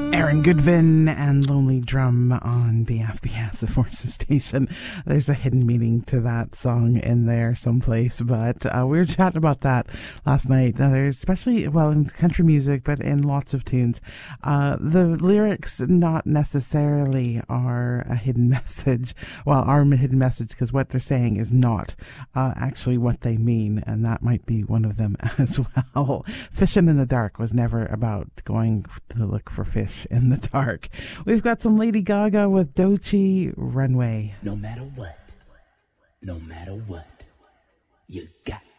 Aaron Goodvin and Lonely Drum on BFBS, the Forces Station. There's a hidden meaning to that song in there someplace, but we were chatting about that last night. There's especially, well, in country music, but in lots of tunes, the lyrics not necessarily are a hidden message. Well, are a hidden message because what they're saying is not actually what they mean, and that might be one of them as well. Fishing in the Dark was never about going to look for fish in the dark. We've got some Lady Gaga with Doechii, Runway. No matter what, you got